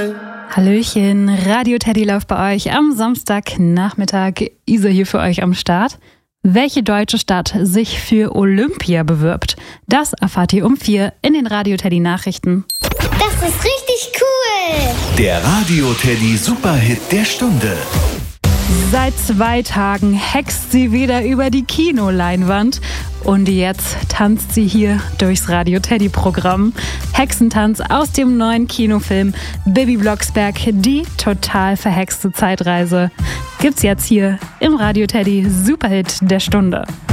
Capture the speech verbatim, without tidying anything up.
Hallöchen, Radio Teddy läuft bei euch am Samstagnachmittag. Isa hier für euch am Start. Welche deutsche Stadt sich für Olympia bewirbt, das erfahrt ihr um vier in den Radio Teddy Nachrichten. Das ist richtig cool! Der Radio Teddy Superhit der Stunde. Seit zwei Tagen hext sie wieder über die Kinoleinwand und jetzt tanzt sie hier durchs Radio Teddy Programm. Hexentanz aus dem neuen Kinofilm Bibi Blocksberg, die total verhexte Zeitreise. Gibt's jetzt hier im Radio Teddy Superhit der Stunde.